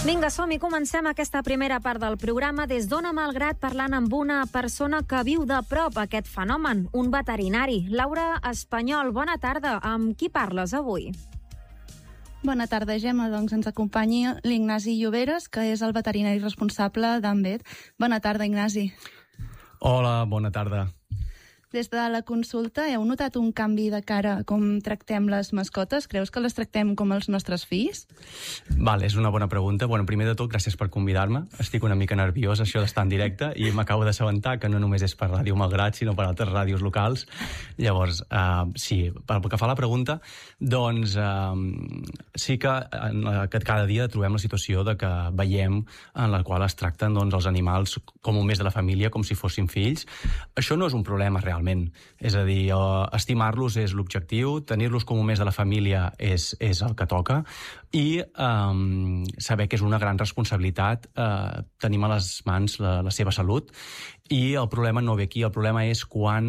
Vinga, som-hi, comencem aquesta primera part del programa des d'Ona Malgrat, parlant amb una persona que viu de prop aquest fenomen, un veterinari. Laura Espanyol, bona tarda. Amb qui parles avui? Bona tarda, Gemma. Doncs ens acompanyi l'Ignasi Lloberes, que és el veterinari responsable d'Ambet. Bona tarda, Ignasi. Hola, bona tarda. Des de la consulta, heu notat un canvi de cara a com tractem les mascotes? Creus que les tractem com els nostres fills? Vale, és una bona pregunta. Bueno, primer de tot, gràcies per convidar-me. Estic una mica nerviós, això d'estar en directe, i m'acabo d'assabentar que no només és per Ràdio Malgrat, sinó per altres ràdios locals. Llavors, sí, pel que fa a la pregunta, doncs sí que cada dia trobem la situació de que veiem en la qual es tracten doncs, els animals com un més de la família, com si fossin fills. Això no és un problema realment. És a dir, estimar-los és l'objectiu, tenir-los com un més de la família és el que toca, i saber que és una gran responsabilitat. Tenim a les mans la seva salut, i el problema no ve aquí. El problema és quan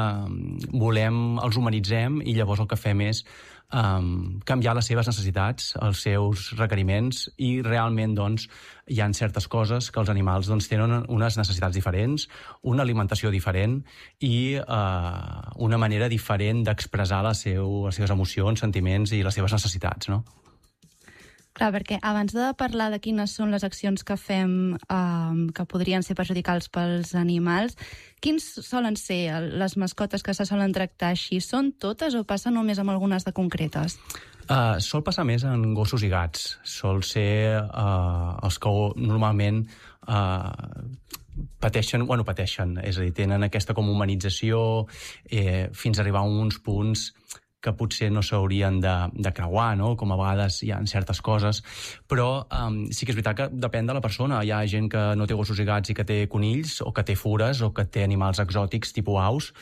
els humanitzem i llavors el que fem és canviar les seves necessitats, els seus requeriments, i realment doncs, hi ha certes coses que els animals doncs, tenen unes necessitats diferents, una alimentació diferent i una manera diferent d'expressar les seves emocions, sentiments i les seves necessitats, no? Clar, perquè abans de parlar de quines són les accions que fem que podrien ser perjudicals pels animals, quins solen ser les mascotes que se solen tractar així? Són totes o passa només amb algunes de concretes? Sol passar més en gossos i gats. Sol ser els que normalment pateixen, és a dir, tenen aquesta com humanització fins a arribar a uns punts que potser no s'haurien de creuar, no? Com a vegades hi ha certes coses, però sí que és veritat que depèn de la persona. Hi ha gent que no té gossos i gats i que té conills, o que té fures, o que té animals exòtics tipus aus,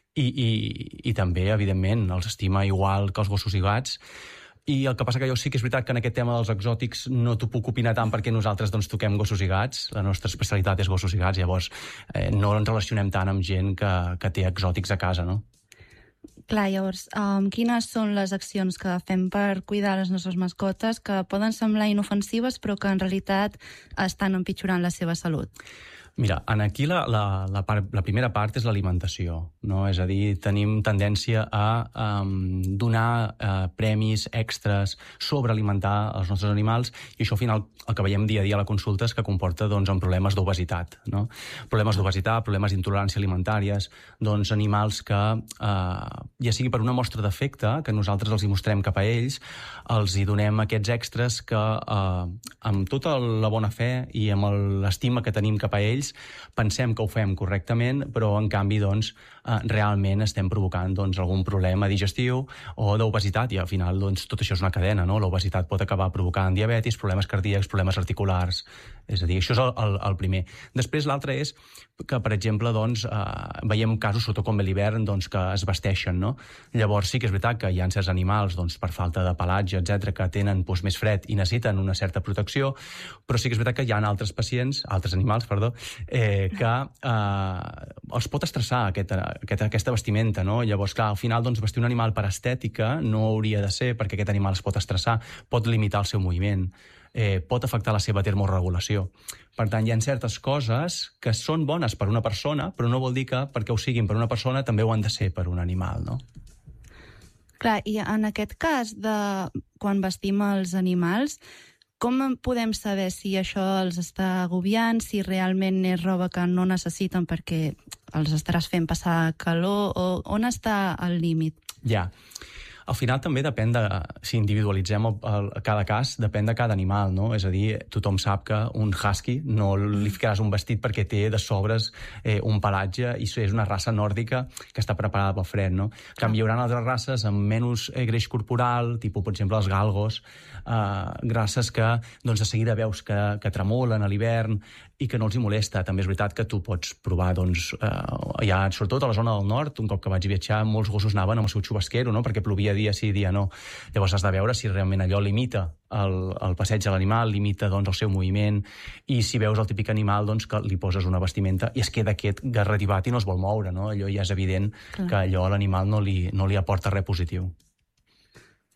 i també, evidentment, els estima igual que els gossos i gats. I el que passa que jo sí que és veritat que en aquest tema dels exòtics no t'ho puc opinar tant, perquè nosaltres doncs, toquem gossos i gats, la nostra especialitat és gossos i gats, llavors no ens relacionem tant amb gent que té exòtics a casa, no? Clar, llavors, quines són les accions que fem per cuidar les nostres mascotes que poden semblar inofensives però que en realitat estan empitjorant la seva salut? Mira, aquí la primera part és l'alimentació, no? És a dir, tenim tendència a donar premis extras sobre alimentar els nostres animals, i això al final el que veiem dia a dia a la consulta és que comporta doncs, en problemes d'obesitat, no? Problemes d'obesitat, problemes d'intolerància alimentàries, doncs animals que, ja sigui per una mostra d'afecte, que nosaltres els hi mostrem cap a ells, els hi donem aquests extras que amb tota la bona fe i amb l'estima que tenim cap a ells pensem que ho fem correctament, però en canvi doncs, realment estem provocant doncs, algun problema digestiu o d'obesitat, i al final doncs, tot això és una cadena, no? L'obesitat pot acabar provocant diabetis, problemes cardíacs, problemes articulars. És a dir, això és el primer. Després l'altre és que, per exemple, doncs, veiem casos, sobretot com a l'hivern, doncs, que es vesteixen, no? Llavors sí que és veritat que hi ha certs animals doncs, per falta de pelatge, etc., que tenen doncs, més fred i necessiten una certa protecció, però sí que és veritat que hi ha altres animals, que els pot estressar aquesta vestimenta, no? Llavors, clar, al final doncs, vestir un animal per estètica no hauria de ser, perquè aquest animal es pot estressar, pot limitar el seu moviment, pot afectar la seva termorregulació. Per tant, hi ha certes coses que són bones per una persona, però no vol dir que perquè ho siguin per una persona també ho han de ser per un animal, no? Clar, i en aquest cas de quan vestim els animals, com podem saber si això els està agobiant, si realment és roba que no necessiten perquè els estaràs fent passar calor, o on està el límit? Ja. Al final també depèn de, si individualitzem cada cas, depèn de cada animal, no? És a dir, tothom sap que un husky no li ficaràs un vestit perquè té de sobres un pelatge, i és una raça nòrdica que està preparada pel fred, no? En canvi, hi haurà altres races amb menys greix corporal, tipus, per exemple, els galgos, races que doncs, de seguida veus que tremolen a l'hivern i que no els hi molesta. També és veritat que tu pots provar, doncs, ja, sobretot a la zona del nord, un cop que vaig viatjar, molts gossos anaven amb el seu xubasquero, no? Perquè plovia dia sí, dia no. Llavors has de veure si realment allò limita el passeig de l'animal, limita doncs, el seu moviment, i si veus el típic animal doncs, que li poses una vestimenta i es queda aquest garrativat i no es vol moure, no? Allò ja és evident que allò a l'animal no li aporta res positiu.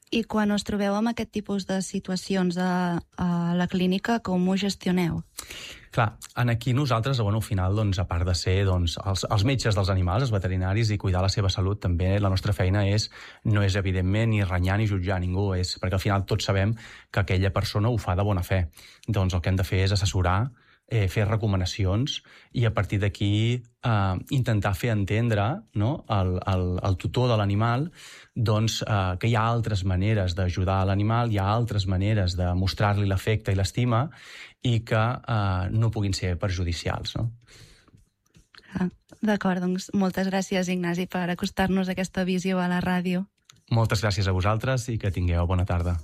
I quan us trobeu amb aquest tipus de situacions a la clínica, com ho gestioneu? Clar, aquí nosaltres, al final, a part de ser els metges dels animals, els veterinaris, i cuidar la seva salut, també la nostra feina no és evidentment ni renyar ni jutjar ningú, perquè al final tots sabem que aquella persona ho fa de bona fe. Doncs el que hem de fer és assessorar, fer recomanacions i a partir d'aquí intentar fer entendre, no, al tutor de l'animal que hi ha altres maneres d'ajudar l'animal, hi ha altres maneres de mostrar-li l'afecte i l'estima i que no puguin ser perjudicials. No? D'acord, doncs moltes gràcies, Ignasi, per acostar-nos a aquesta visió a la ràdio. Moltes gràcies a vosaltres i que tingueu bona tarda.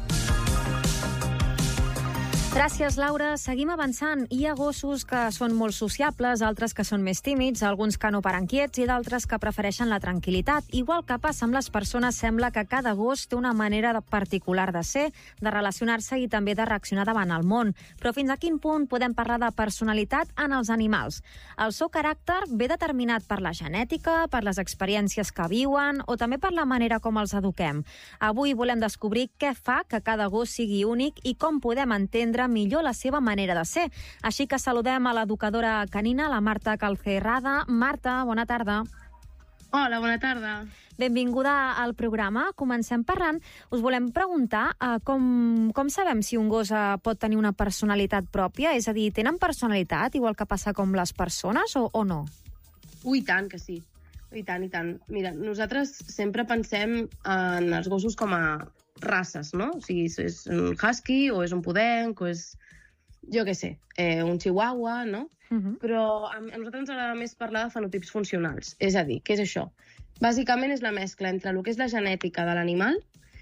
Gràcies, Laura. Seguim avançant. Hi ha gossos que són molt sociables, altres que són més tímids, alguns que no paren quiets i d'altres que prefereixen la tranquil·litat. Igual que passa amb les persones, sembla que cada gos té una manera particular de ser, de relacionar-se i també de reaccionar davant el món. Però fins a quin punt podem parlar de personalitat en els animals? El seu caràcter ve determinat per la genètica, per les experiències que viuen o també per la manera com els eduquem. Avui volem descobrir què fa que cada gos sigui únic i com podem entendre millor la seva manera de ser. Així que saludem a l'educadora canina, la Marta Calcerrada. Marta, bona tarda. Hola, bona tarda. Benvinguda al programa. Comencem parlant. Us volem preguntar com sabem si un gos pot tenir una personalitat pròpia? És a dir, tenen personalitat, igual que passa com les persones, o no? Ui, tant que sí. I tant, i tant. Mira, nosaltres sempre pensem en els gossos com a races, no? O sigui, és un husky, o és un podenc, o és, jo què sé, un chihuahua, no? Però a nosaltres ens agrada més parlar de fenotips funcionals. És a dir, què és això? Bàsicament és la mescla entre el que és la genètica de l'animal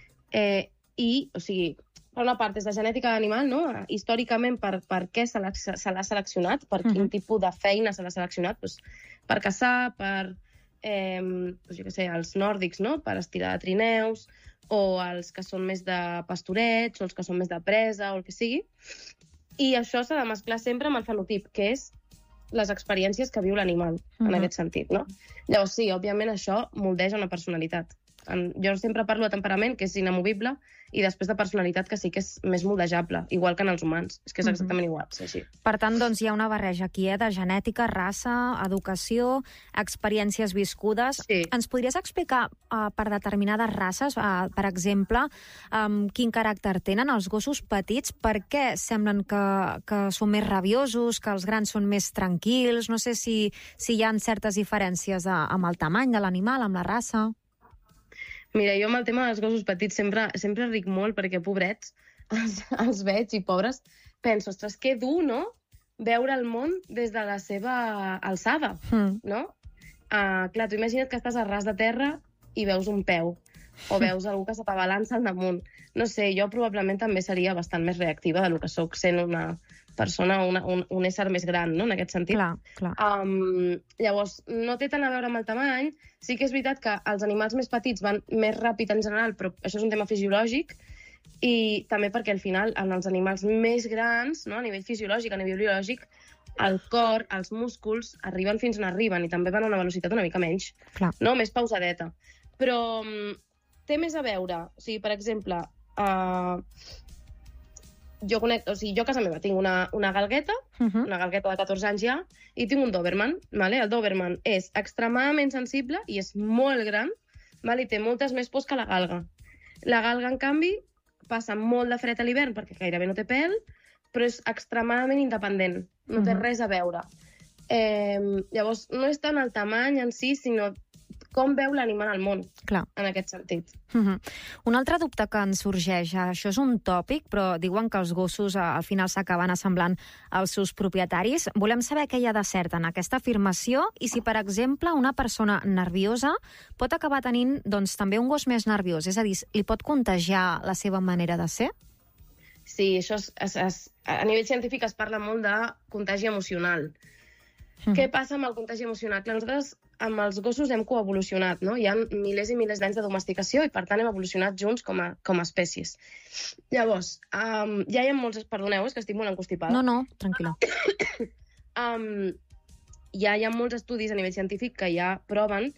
o sigui, per una part és la genètica de l'animal, no? Històricament, per què se l'ha seleccionat, per quin tipus de feina se l'ha seleccionat, doncs, per caçar, per, jo què sé, els nòrdics, no? Per estirar de trineus, o els que són més de pastorets, o els que són més de presa, o el que sigui. I això s'ha de mesclar sempre amb el fenotip, que és les experiències que viu l'animal, en aquest sentit, no? Llavors, sí, òbviament això moldeja una personalitat. Jo sempre parlo de temperament, que és inamovible, i després de personalitat, que sí que és més moldejable, igual que en els humans. És que és exactament igual, és així. Per tant, doncs, hi ha una barreja aquí, de genètica, raça, educació, experiències viscudes. Sí. Ens podries explicar per determinades races, per exemple, quin caràcter tenen els gossos petits? Per què semblen que són més rabiosos, que els grans són més tranquils? No sé si hi ha certes diferències amb el tamany de l'animal, amb la raça. Mira, jo amb el tema dels gossos petits sempre ric molt perquè, pobrets, els veig i pobres, penso, ostres, que dur, no?, veure el món des de la seva alçada, no? Clar, tu imagina't que estàs a ras de terra i veus un peu, o veus algú que se t'abalança al damunt. No sé, jo probablement també seria bastant més reactiva del que soc sent una persona, un ésser més gran, no?, en aquest sentit. Clar. Llavors, no té tant a veure amb el tamany. Sí que és veritat que els animals més petits van més ràpid en general, però això és un tema fisiològic, i també perquè al final, en els animals més grans, no?, a nivell fisiològic, a nivell biològic, el cor, els músculs, arriben fins on arriben i també van a una velocitat una mica menys, no?, més pausadeta. Però té més a veure. O sigui, per exemple, jo a casa meva tinc una galgueta, una galgueta de 14 anys ja, i tinc un Doberman. El Doberman és extremadament sensible i és molt gran, i té moltes més pors que la galga. La galga, en canvi, passa molt de fred a l'hivern perquè gairebé no té pèl, però és extremadament independent, no té res a veure. Llavors, no és tant el tamany en si, sinó com veu l'animal al món, en aquest sentit. Un altre dubte que ens sorgeix, això és un tòpic, però diuen que els gossos al final s'acaben assemblant als seus propietaris. Volem saber què hi ha de cert en aquesta afirmació i si, per exemple, una persona nerviosa pot acabar tenint també un gos més nerviós, és a dir, li pot contagiar la seva manera de ser? Sí, això a nivell científic es parla molt de contagi emocional. Què passa amb el contagi emocional? Clar, nosaltres amb els gossos hem coevolucionat, no? Hi ha milers i milers d'anys de domesticació i, per tant, hem evolucionat junts com a espècies. Llavors, ja hi ha molts... Perdoneu, és que estic molt encostipada. No, tranquil·la. Ja hi ha molts estudis a nivell científic que ja proven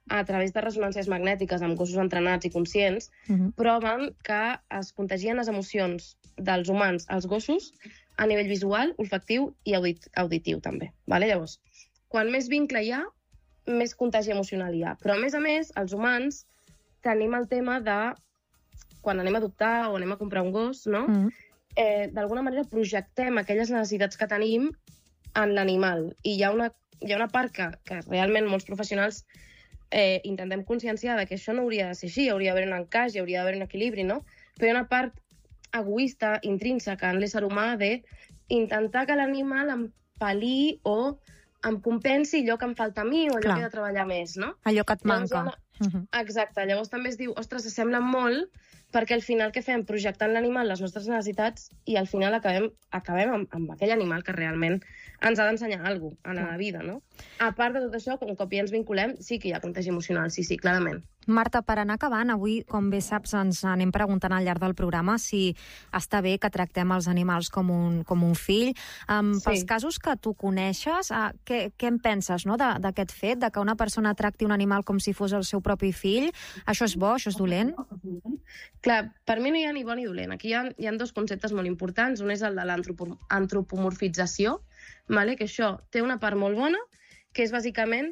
a través de ressonàncies magnètiques amb gossos entrenats i conscients, proven que es contagien les emocions dels humans als gossos a nivell visual, olfactiu i auditiu també. Vale? Llavors, quan més vincle hi ha, més contagi emocional hi ha. Però, a més, els humans tenim el tema de, quan anem a adoptar o anem a comprar un gos, no? D'alguna manera projectem aquelles necessitats que tenim en l'animal. I hi ha una part que realment molts professionals intentem conscienciar de que això no hauria de ser així, hauria d'haver un encaix, hauria d'haver un equilibri, no? Però hi ha una part egoista, intrínseca en l'ésser humà d'intentar que l'animal em pal·li o em compensi allò que em falta a mi o allò que he de treballar més, no? Allò que et manca. Exacte. Llavors també es diu, ostres, s'assemblen molt perquè al final què fem? Projectant l'animal les nostres necessitats i al final acabem amb aquell animal que realment ens ha d'ensenyar alguna cosa en la vida, no? A part de tot això, un cop ja ens vinculem, sí que hi ha contagi emocional, sí, clarament. Marta, per anar acabant, avui, com bé saps, ens anem preguntant al llarg del programa si està bé que tractem els animals com un fill. Pels casos que tu coneixes, què en penses, no, d'aquest fet, de que una persona tracti un animal com si fos el seu propi fill? Això és bo, això és dolent? Clar, per mi no hi ha ni bo ni dolent. Aquí hi ha dos conceptes molt importants. Un és el de l'antropomorfització, que això té una part molt bona, que és bàsicament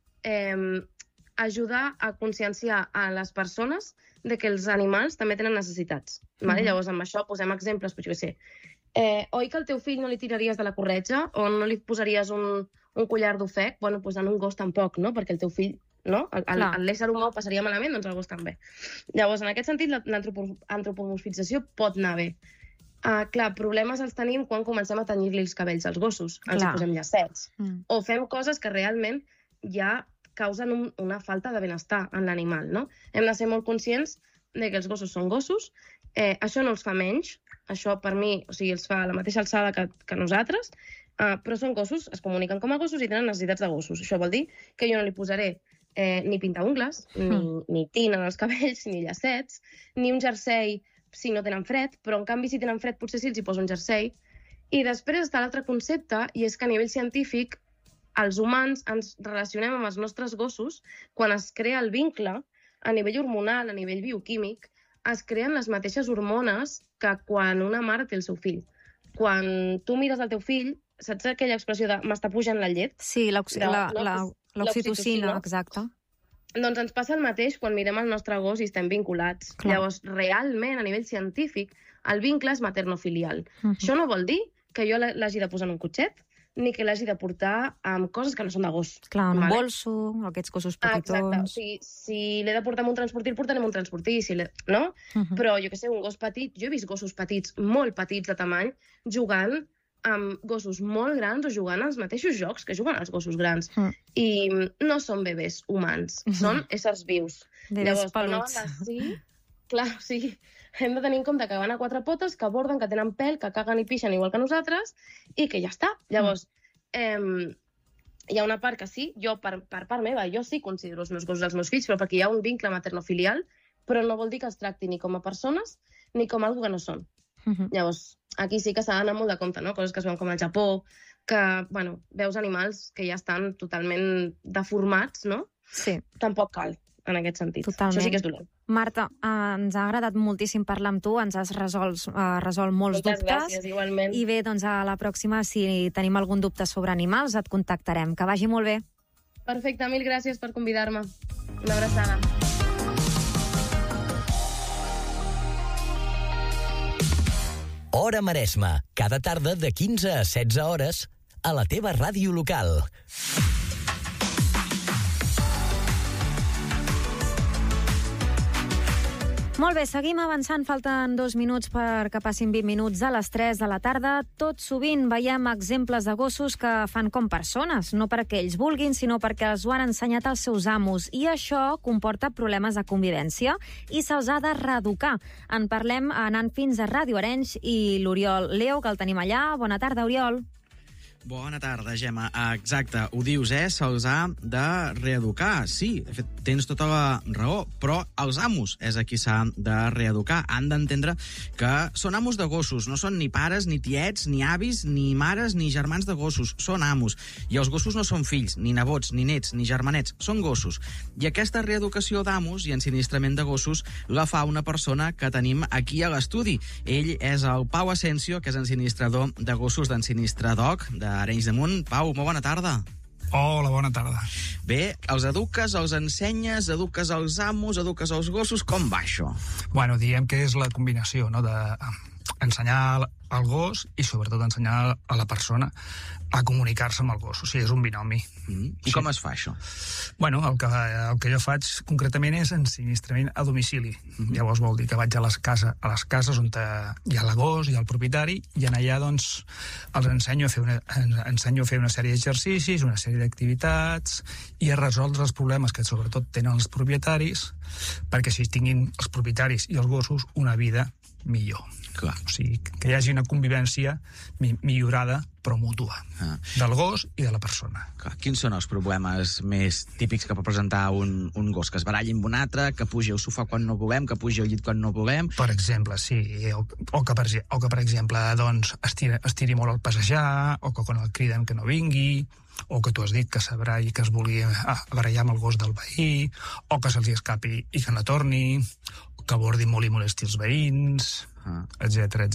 ajudar a conscienciar a les persones de que els animals també tenen necessitats. Llavors, amb això posem exemples, però jo què sé. Oi que al teu fill no li tiraries de la corretja o no li posaries un collar d'ofec? Bueno, doncs en un gos tampoc, no? Perquè el teu fill, no? L'ésser humà ho passaria malament, doncs el gos també. Llavors, en aquest sentit, l'antropomorfització pot anar bé. Clar, problemes els tenim quan comencem a tenyir-li els cabells als gossos. Ens hi posem llacets. O fem coses que realment ja causen una falta de benestar en l'animal, no? Hem de ser molt conscients de que els gossos són gossos. Això no els fa menys. Això, per mi, o sigui, els fa a la mateixa alçada que nosaltres, però són gossos, es comuniquen com a gossos i tenen necessitats de gossos. Això vol dir que jo no li posaré ni pintaungles, ni tina en els cabells, ni llacets, ni un jersei si no tenen fred, però en canvi si tenen fred potser sí els hi poso un jersei. I després està l'altre concepte, i és que a nivell científic els humans ens relacionem amb els nostres gossos quan es crea el vincle a nivell hormonal, a nivell bioquímic, es creen les mateixes hormones que quan una mare té el seu fill. Quan tu mires el teu fill, saps aquella expressió de m'està pujant la llet? Sí, l'oxitocina, exacte. Doncs ens passa el mateix quan mirem el nostre gos i estem vinculats. Llavors, realment, a nivell científic, el vincle és maternofilial. Això no vol dir que jo l'hagi de posar en un cotxet, ni que l'hagi de portar amb coses que no són de gos. Clar, un bolso, aquests gossos petitons... Exacte, si l'he de portar amb un transportí, el portarem amb un transportí, no? Però, jo què sé, un gos petit... Jo he vist gossos petits, molt petits de tamany, jugant amb gossos molt grans o jugant als mateixos jocs que juguen els gossos grans. I no són bebès humans, són éssers vius. Bebès peluts. Clar, sí. Hem de tenir en compte que van a quatre potes, que borden, que tenen pèl, que caguen i pixen igual que nosaltres, i que ja està. Llavors, hi ha una part que sí, jo, per part meva, jo sí considero els meus gossos els meus fills, però perquè hi ha un vincle maternofilial, però no vol dir que els tracti ni com a persones ni com a algo que no són. Llavors, aquí sí que s'ha d'anar molt de compte, no? Coses que es veuen com al Japó, que, bueno, veus animals que ja estan totalment deformats, no? Sí. Tampoc cal, en aquest sentit. Totalment. Això sí que és dolent. Marta, ens ha agradat moltíssim parlar amb tu, ens has resolt molts dubtes. Moltes gràcies, igualment. I bé, doncs a la pròxima, si tenim algun dubte sobre animals, et contactarem. Que vagi molt bé. Perfecte, mil gràcies per convidar-me. Una abraçada. Hora Maresme, cada tarda de 15 a 16 hores a la teva ràdio local. Molt bé, seguim avançant. Falten 2 minuts perquè passin 20 minuts a les 3 de la tarda. Tot sovint veiem exemples de gossos que fan com persones, no perquè ells vulguin, sinó perquè els ho han ensenyat els seus amos. I això comporta problemes de convivència i se'ls ha de reeducar. En parlem anant fins a Ràdio Arenys i l'Oriol Leo, que el tenim allà. Bona tarda, Oriol. Bona tarda, Gemma. Exacte, ho dius, se'ls ha de reeducar. Sí, de fet, tens tota la raó, però els amos és a qui s'ha de reeducar. Han d'entendre que són amos de gossos, no són ni pares, ni tiets, ni avis, ni mares, ni germans de gossos. Són amos. I els gossos no són fills, ni nebots, ni nets, ni germanets. Són gossos. I aquesta reeducació d'amos i ensinistrament de gossos la fa una persona que tenim aquí a l'estudi. Ell és el Pau Asensio, que és ensinistrador de gossos d'Ensinistradog, d'Arenys de Munt. Pau, molt bona tarda. Hola, bona tarda. Bé, els eduques, els ensenyes, eduques els amos, eduques els gossos, com va això? Bueno, diguem que és la combinació, no?, d'ensenyar al gos i sobretot ensenyar a la persona a comunicar-se amb el gos. O sigui, és un binomi. I com es fa això? Bueno, el que jo faig concretament és ensinistrament a domicili. Llavors vol dir que vaig a les cases on hi ha el gos, hi ha el propietari, i en allà doncs els ensenyo a fer una sèrie d'exercicis, una sèrie d'activitats i a resoldre els problemes que sobretot tenen els propietaris, perquè així tinguin els propietaris i els gossos una vida millor. Clar. O sigui, que hi hagi una convivència millorada però mútua, del gos i de la persona. Clar. Quins són els problemes més típics que pot presentar un gos? Que es baralli amb un altre, que pugi al sofà quan no volem, que pugi al llit quan no volem? Per exemple, sí. O que per exemple, doncs, estiri molt al passejar, o que quan el criden que no vingui, o que tu has dit que s'abraï, que es vulgui barallar amb el gos del veí, o que se'ls escapi i que no torni, que abordi molt i molesti els veïns, etc.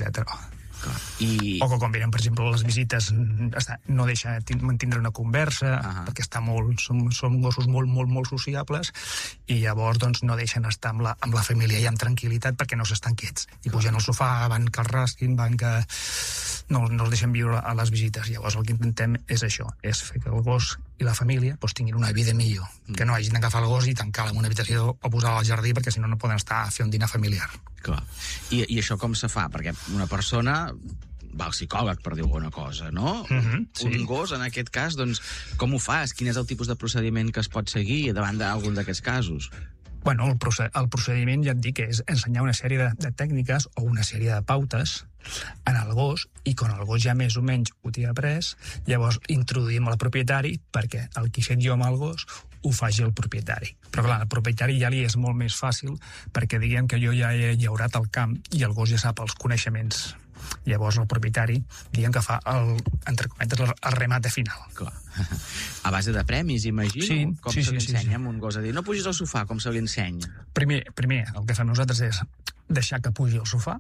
O que quan venen, per exemple, les visites no deixa mantindre una conversa, perquè són gossos molt sociables, i llavors doncs, no deixen estar amb la família i amb tranquil·litat perquè no s'estan quiets. I pugen al sofà, van que els rasquin, van que no els deixen viure a les visites. Llavors el que intentem és això, és fer que el gos i la família tinguin una vida millor, que no hagin d'agafar el gos i tancar-lo en una habitació o posar-lo al jardí, perquè si no poden estar a fer un dinar familiar. Clar. I això com se fa? Perquè una persona va al psicòleg, per dir alguna cosa, no? Sí. Un gos, en aquest cas, doncs, com ho fas? Quin és el tipus de procediment que es pot seguir davant d'algun d'aquests casos? Bueno, el procediment, ja et dic, és ensenyar una sèrie de tècniques o una sèrie de pautes en el gos, i quan el gos ja més o menys ho té après, llavors introduïm el propietari perquè el que he fet jo amb el gos ho faci el propietari. Però clar, el propietari ja li és molt més fàcil perquè diguem que jo ja he llaurat el camp i el gos ja sap els coneixements. Llavors el propietari, diguem que fa entre cometes, el remate final. Clar. A base de premis, imagino? Sí, com se li ensenya amb un gos a dir, no pugis al sofà, com se li ensenya? Primer, el que fem nosaltres és deixar que pugi al sofà,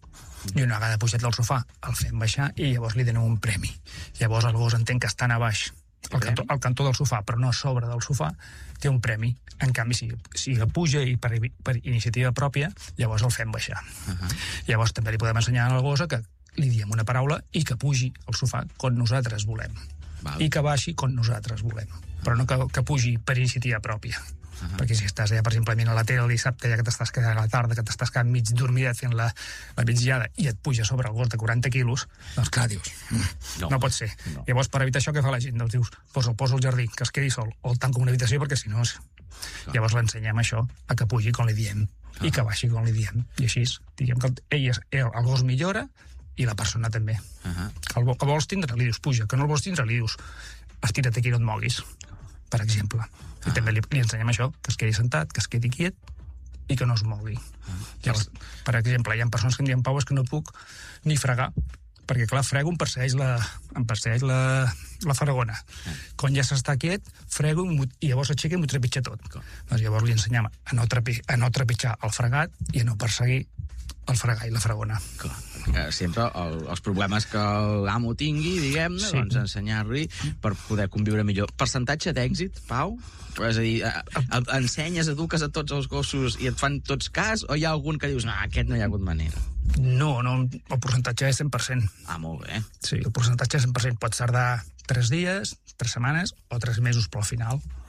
i una vegada pujat al sofà el fem baixar i llavors li donem un premi. Llavors el gos entén que estan a baix al cantó del sofà, però no a sobre del sofà, té un premi. En canvi, si el puja i per iniciativa pròpia, llavors el fem baixar. Llavors també li podem ensenyar al gos que li diem una paraula i que pugi al sofà quan nosaltres volem. I que baixi quan nosaltres volem. Però no que pugi per iniciativa pròpia. Perquè si estàs allà, per exemple, a la tele el dissabte, ja que t'estàs quedant a la tarda, que t'estàs quedant mig dormidet fent la migdiada i et puja sobre el gos de 40 quilos, doncs clar, dius, no pot ser. Llavors, per evitar això, què fa la gent? Doncs dius, el poso al jardí, que es quedi sol, o el tanco en una habitació, perquè si no... Llavors l'ensenyem això, a que pugi quan li diem, i que baixi quan li diem. I així, diguem que el gos millora i la persona també. Que vols tindre, li dius, puja, que no el vols tindre, li dius, estira't aquí, no et moguis, per exemple. I també li ensenyem això, que es quedi sentat, que es quedi quiet i que no es mogui. Llavors, per exemple, hi ha persones que em diuen, Pau, és que no puc ni fregar, perquè clar, frego, em persegueix la fregona. Quan ja s'està quiet, frego i llavors aixeca i m'ho trepitja tot. Doncs llavors li ensenyem a no trepitjar el fregat i a no perseguir el fregar i la fregona. Sempre els problemes que l'amo tingui, diguem-ne, doncs ensenyar-li per poder conviure millor. Percentatge d'èxit, Pau? És a dir, ensenyes, eduques a tots els gossos i et fan tots cas, o hi ha algun que dius, no, aquest no hi ha hagut manera? No, el percentatge és 100%. Molt bé. Sí, el percentatge és 100%. Pot tardar 3 dies, 3 setmanes o 3 mesos, però al final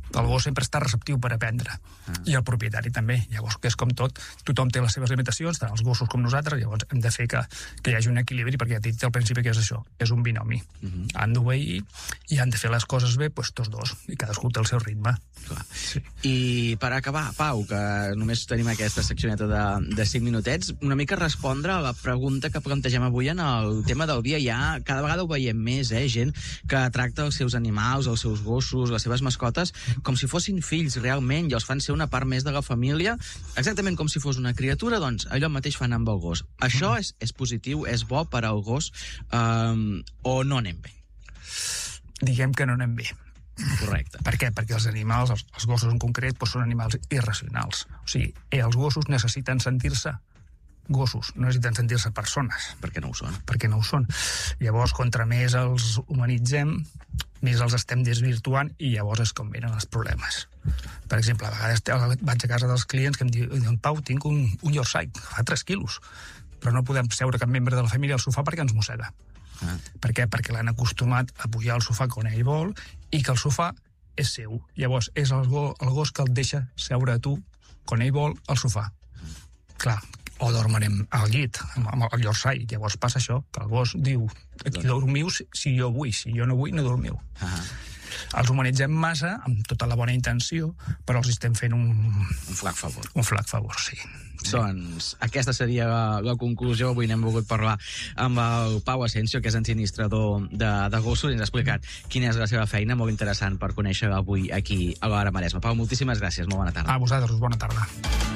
El gos sempre està receptiu per aprendre. I el propietari també. Llavors, que és com tot, tothom té les seves limitacions, tant els gossos com nosaltres, llavors hem de fer que hi hagi un equilibri, perquè ja t'he dit al principi que és això, és un binomi. Han d'obeir i han de fer les coses bé, doncs tots dos, i cadascú té el seu ritme. Sí. I per acabar, Pau, que només tenim aquesta seccioneta de 5 minutets, una mica respondre a la pregunta que plantegem avui en el tema del dia. Ja cada vegada ho veiem més, gent que tracta els seus animals, els seus gossos, les seves mascotes, com si fossin fills realment, i els fan ser una part més de la família, exactament com si fos una criatura, doncs allò mateix fan amb el gos. Això és positiu, és bo per al gos, o no anem bé? Diguem que no anem bé. Correcte. Per què? Perquè els animals, els gossos en concret, són animals irracionals. O sigui, els gossos necessiten sentir-se gossos, no necessiten sentir-se persones. Perquè no ho són. Perquè no ho són. Llavors, contra més els humanitzem, més els estem desvirtuant i llavors és com venen els problemes. Per exemple, a vegades vaig a casa dels clients que em diuen Pau, tinc un Yorkshire, fa 3 quilos, però no podem seure cap membre de la família al sofà perquè ens mossega. Per què? Perquè l'han acostumat a pujar al sofà quan ell vol i que el sofà és seu. Llavors, és el gos que el deixa seure a tu quan ell vol al sofà. Clar, o dormirem al llit amb el Yorkshire. Llavors passa això, que el gos diu aquí dormiu si jo vull, si jo no vull no dormiu. Els humanitzem massa amb tota la bona intenció, però els estem fent un flac favor. Un flac favor, sí. Doncs aquesta seria la conclusió. Avui n'hem volgut parlar amb el Pau Asensio, que és ensinistrador de gossos, i ens ha explicat quina és la seva feina, molt interessant per conèixer avui aquí a l'Hora Maresma. Pau, moltíssimes gràcies, molt bona tarda. A vosaltres, bona tarda.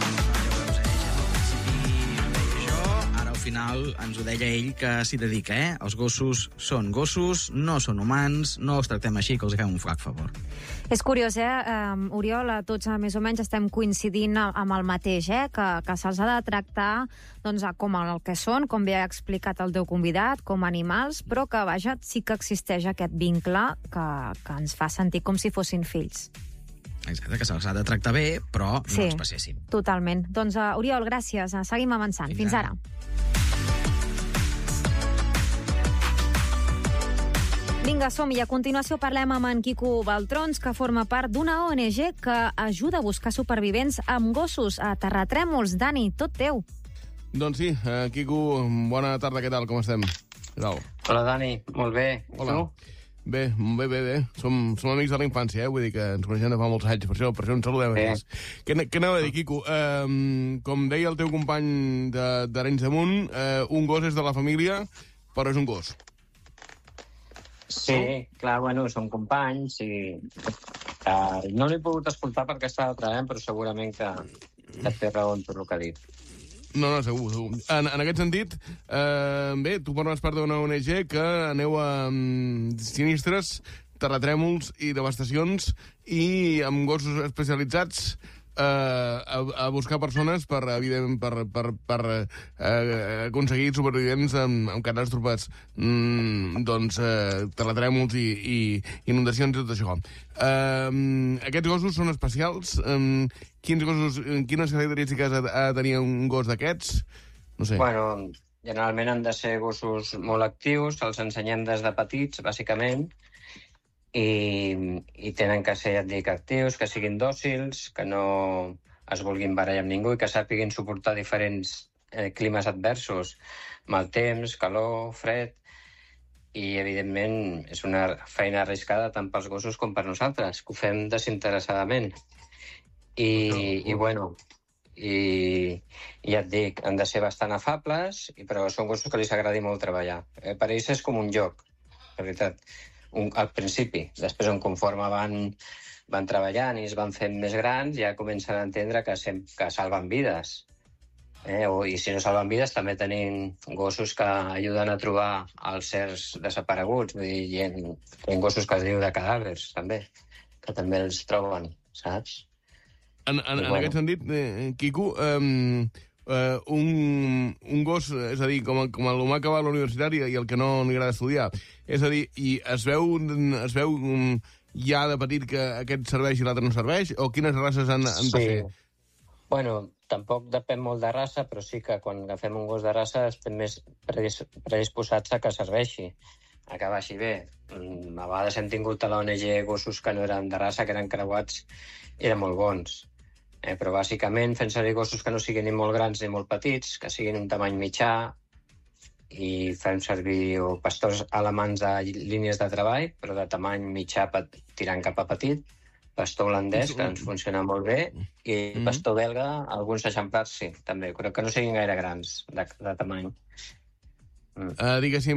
Al final ens ho deia ell que s'hi dedica, Els gossos són gossos, no són humans, no els tractem així, que els fem un flac favor. És curiós, Oriol, tots més o menys estem coincidint amb el mateix, que se'ls ha de tractar com el que són, com bé ha explicat el teu convidat, com animals, però que, vaja, sí que existeix aquest vincle que ens fa sentir com si fossin fills. Exacte, que se'ls ha de tractar bé, però no els passéssim. Totalment. Doncs, Oriol, gràcies. Seguim avançant. Fins ara. Vinga, som-hi. A continuació parlem amb en Quico Baltrons, que forma part d'una ONG que ajuda a buscar supervivents amb gossos a terratrèmols. Dani, tot teu. Doncs sí, Quico, bona tarda, què tal, com estem? Què tal? Hola, Dani, molt bé. Hola. Bé. Som amics de la infància, vull dir que ens coneixem de fa molts anys, per això ens saludem. Què anava a dir, Quico? Com deia el teu company d'Arenys de Munt, un gos és de la família, però és un gos. Sí, clar, som companys i no l'he pogut escoltar perquè estava treballant, però segurament que té raó en tot el que ha dit. No, segur. En aquest sentit, bé, tu formes part d'una ONG que aneu a sinistres, terratrèmols i devastacions i amb gossos especialitzats a buscar persones per aconseguir supervivents amb catàstrofes, terratrèmols i inundacions i tot això. Aquests gossos són especials. Quines característiques ha de tenir un gos d'aquests? No sé. Generalment han de ser gossos molt actius, els ensenyem des de petits, bàsicament, i tenen que ser, ja et dic, actius, que siguin dòcils, que no es vulguin barallar amb ningú i que sàpiguin suportar diferents climes adversos, mal temps, calor, fred, i evidentment és una feina arriscada tant pels gossos com per nosaltres, que ho fem desinteressadament. I ja et dic, han de ser bastant afables, però són gossos que els agradi molt treballar. Per ells és com un joc, en realitat. Al principi, després conforme van treballant i es van fent més grans, ja comencen a entendre que salven vides. I si no salven vides, també tenim gossos que ajuden a trobar els certs desapareguts. Vull dir, hi ha gossos que es diu de cadàvers, també, que també els troben, saps? En aquest sentit, Quico, un gos, és a dir, com l'humà que va a la universitat i el que no li agrada estudiar. És a dir, i es veu ja de petit que aquest serveix i l'altre no serveix? O quines races han de ser? Tampoc depèn molt de raça, però sí que quan agafem un gos de raça estem més predisposats a que serveixi. acabar així bé. A vegades hem tingut a l'ONG gossos que no eren de raça, que eren creuats, i eren molt bons. Però bàsicament fent servir gossos que no siguin ni molt grans ni molt petits, que siguin un tamany mitjà, i fem servir pastors alemans de línies de treball, però de tamany mitjà tirant cap a petit, pastor holandès, que ens funciona molt bé, i pastor belga, alguns exemplars sí, també, però que no siguin gaire grans de tamany. Diguéssim,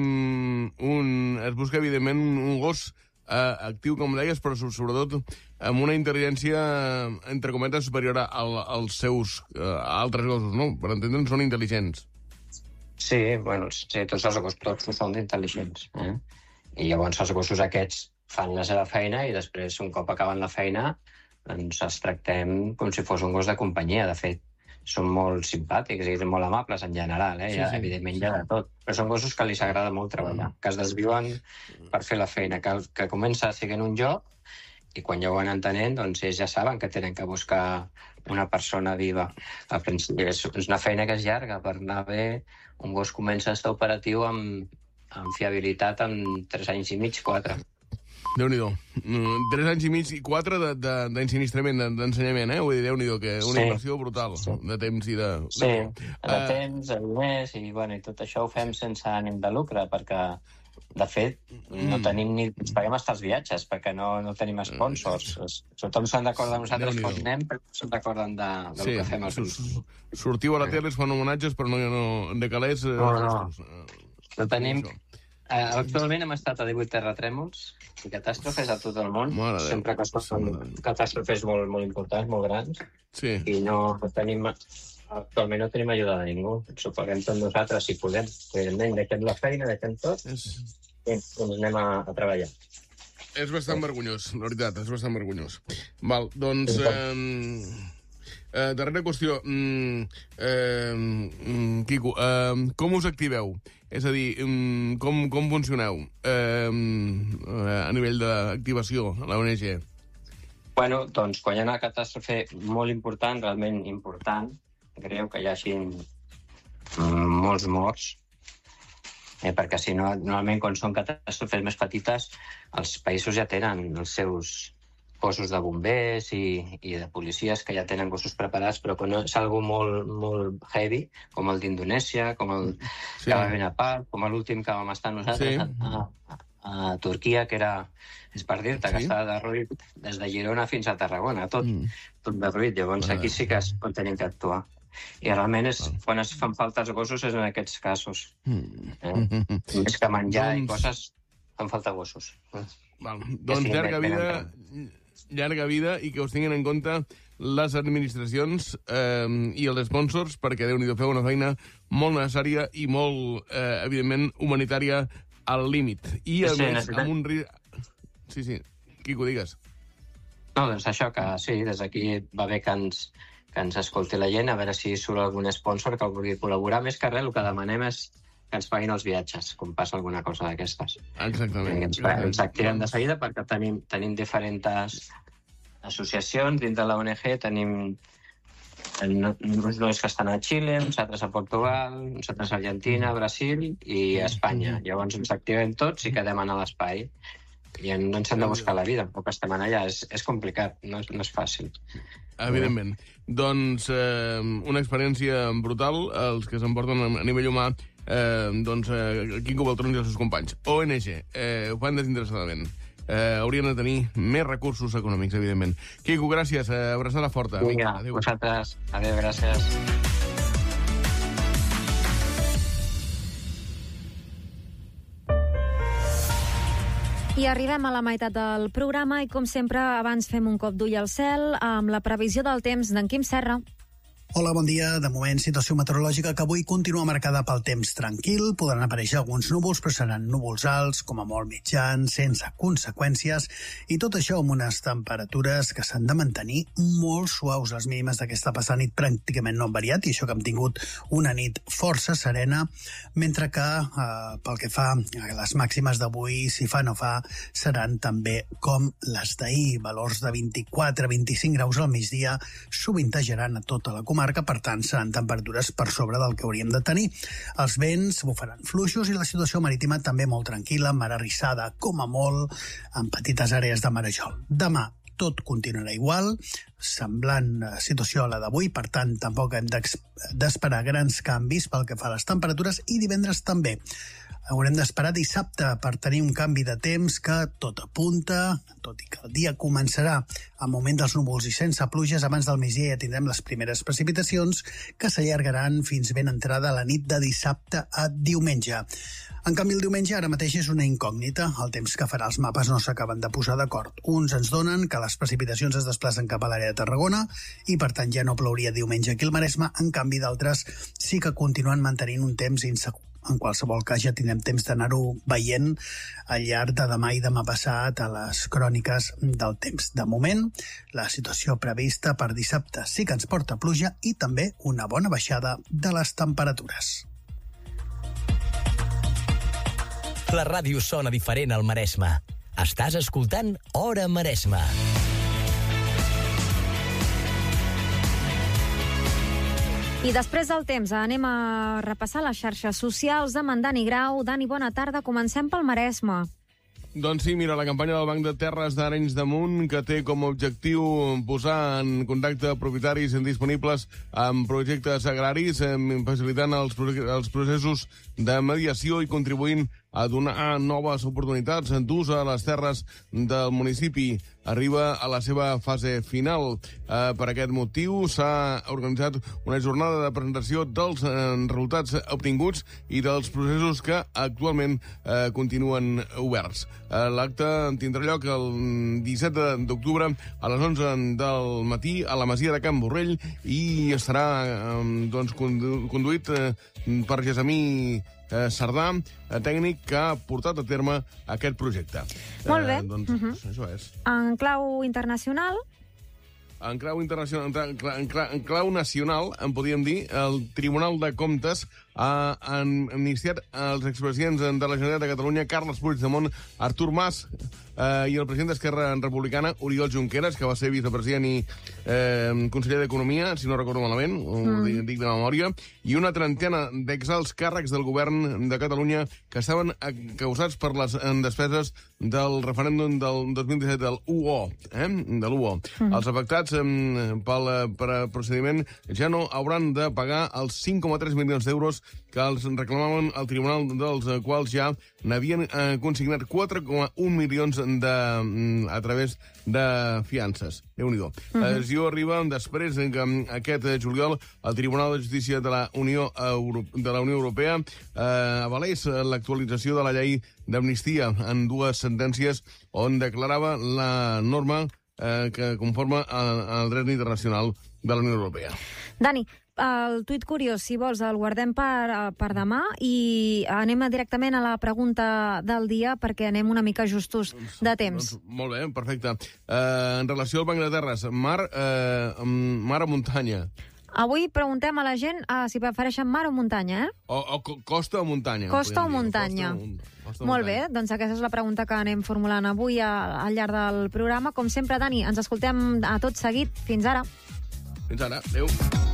es busca evidentment un gos actiu, com deies, però sobretot amb una intel·ligència, entre cometes, superior als seus altres gossos, no? Per entendre'ns, són intel·ligents. Sí, bueno, sí, tots els gossos són intel·ligents. I llavors els gossos aquests fan la seva feina i després, un cop acaben la feina, doncs els tractem com si fos un gos de companyia. De fet, són molt simpàtics i molt amables en general, evidentment hi ha de tot. Però són gossos que li agrada molt treballar, que es desviuen per fer la feina, que comença sent un joc i quan ja ho van entenent, doncs ells ja saben que tenen que buscar una persona viva. Al principi és una feina que és llarga, per anar bé, un gos comença a estar operatiu amb fiabilitat amb 3 anys i mig, 4. Déu-n'hi-do. 3 anys i mig i 4 d'ensinistrament, d'ensenyament, Vull dir, Déu-n'hi-do, que una inversió brutal de temps i de... Sí, de temps, de diners, i tot això ho fem sense ànim de lucre, perquè, de fet, no tenim ni... Ens paguem hasta els viatges, perquè no tenim sponsors. Tothom s'han d'acordar amb nosaltres quan anem, però no se'n recorden del que fem els grups. Sortiu a la tele, es fan homenatges, però no de calés... No tenim... Actualment hem estat a 18 terratrèmols i catàstrofes a tot el món. Sempre que són catàstrofes molt, molt importants, molt grans. I no tenim... Actualment no tenim ajuda de ningú. Ens ho paguem tot nosaltres, si podem. Evidentment, deixem la feina, deixem tot i ens anem a treballar. És bastant vergonyós, la veritat, és bastant vergonyós. Val, doncs... darrera qüestió. Quico, com us activeu? És a dir, com funcioneu a nivell d'activació a la ONG? Bueno, doncs, quan hi ha una catàstrofe molt important, realment important, greu que hi hagi molts morts, perquè si no, normalment quan són catàstrofes més petites, els països ja tenen els seus cossos de bombers i de policies que ja tenen gossos preparats, però quan és algo molt heavy, com el d'Indonèsia, com el que va venir a Nepal, com l'últim que vam estar nosaltres a Turquia, que era, és per dir-te, que estava derruït des de Girona fins a Tarragona, tot derruït. Llavors aquí sí que és on tenim que actuar. I realment quan es fan falta els gossos és en aquests casos. Més que menjar i coses, fan falta gossos. Doncs llarga vida i que us tinguin en compte les administracions i els sponsors, perquè Déu-n'hi-do, feu una feina molt necessària i molt, evidentment, humanitària al límit. I a més, amb un risc... Sí, Quico, digues. No, doncs això, que sí, des d'aquí va bé que ens escolti la gent, a veure si surt algun sponsor que vulgui col·laborar. Més que res, el que demanem és que ens paguin els viatges, com passa alguna cosa d'aquestes. Exactament. Ens activem de seguida perquè tenim diferents associacions dins de la ONG, tenim uns nois que estan a Xile, uns altres a Portugal, uns altres a Argentina, Brasil i a Espanya. Llavors ens activem tots i quedem a l'espai. I ens hem de buscar la vida, però que estem allà és complicat, no és fàcil. Evidentment. Doncs una experiència brutal, els que s'emporten a nivell humà, Quico Baltrons i els seus companys. ONG, ho fan desinteressadament. Haurien de tenir més recursos econòmics, evidentment. Quico, gràcies, abraçada forta. Vinga, vosaltres. Adéu, gràcies. I arribem a la meitat del programa i, com sempre, abans fem un cop d'ull al cel amb la previsió del temps d'en Quim Serra. Hola, bon dia. De moment, situació meteorològica que avui continua marcada pel temps tranquil. Podran aparèixer alguns núvols, però seran núvols alts, com a molt mitjans, sense conseqüències, i tot això amb unes temperatures que s'han de mantenir molt suaus. Les mínimes d'aquesta passada nit pràcticament no han variat, i això que hem tingut una nit força serena, mentre que pel que fa a les màximes d'avui, si fa no fa, seran també com les d'ahir. Valors de 24-25 graus al migdia sovintejaran a tota la comarca, comarca, per tant, seran temperatures per sobre del que hauríem de tenir. Els vents bufaran fluixos i la situació marítima també molt tranquil·la, mar arrissada, com a molt, en petites àrees de marejol. Demà tot continuarà igual, semblant situació a la d'avui, per tant, tampoc hem d'esperar grans canvis pel que fa a les temperatures, i divendres també. Haurem d'esperar dissabte per tenir un canvi de temps que tot apunta, tot i que el dia començarà amb moment dels núvols i sense pluges. Abans del migdia ja tindrem les primeres precipitacions que s'allargaran fins ben entrada la nit de dissabte a diumenge. En canvi, el diumenge ara mateix és una incògnita. El temps que farà els mapes no s'acaben de posar d'acord. Uns ens donen que les precipitacions es desplacen cap a l'àrea de Tarragona i, per tant, ja no plouria diumenge aquí al Maresme. En canvi, d'altres sí que continuen mantenint un temps insegur. En qualsevol cas, ja tindrem temps d'anar-ho veient al llarg de demà i demà passat a les cròniques del temps. De moment, la situació prevista per dissabte sí que ens porta pluja i també una bona baixada de les temperatures. La ràdio sona diferent al Maresme. Estàs escoltant Hora Maresme. I després del temps anem a repassar les xarxes socials amb en Dani Grau. Dani, bona tarda. Comencem pel Maresme. Doncs sí, mira, la campanya del Banc de Terres d'Arenys de Munt, que té com a objectiu posar en contacte propietaris disponibles amb projectes agraris, facilitant els processos de mediació i contribuint a donar noves oportunitats d'ús a les terres del municipi. Arriba a la seva fase final. Per aquest motiu s'ha organitzat una jornada de presentació dels resultats obtinguts i dels processos que actualment continuen oberts. L'acte tindrà lloc el 17 d'octubre a les 11 del matí a la Masia de Can Borrell i estarà conduït per Gessamí Cerdà, tècnic que ha portat a terme aquest projecte. Molt bé. Això és. En clau internacional? En clau nacional, en podríem dir, el Tribunal de Comptes ha amnistiat els expresidents de la Generalitat de Catalunya, Carles Puigdemont, Artur Mas i el president d'Esquerra Republicana, Oriol Junqueras, que va ser vicepresident i conseller d'Economia, si no recordo malament, ho dic de memòria, i una trentena d'exalts càrrecs del govern de Catalunya que estaven causats per les despeses del referèndum del 2017 del UO. Els afectats pel procediment ja no hauran de pagar els 5,3 milions d'euros que els reclamaven al tribunal, dels quals ja n'havien consignat 4,1 milions a través de fiances. Déu-n'hi-do. La decisió arriba després que aquest juliol el Tribunal de Justícia de la Unió Europea avalés l'actualització de la llei d'amnistia en dues sentències on declarava la norma que conforma el dret internacional de la Unió Europea. Dani, el tuit curiós, si vols, el guardem per demà i anem directament a la pregunta del dia perquè anem una mica justos de temps. Molt bé, perfecte. En relació al Banc de Terres, mar o muntanya? Avui preguntem a la gent si prefereixen mar o muntanya, O costa o muntanya? Costa o muntanya? Molt bé, doncs aquesta és la pregunta que anem formulant avui al llarg del programa. Com sempre, Dani, ens escoltem a tot seguit. Fins ara. Fins ara. Adéu.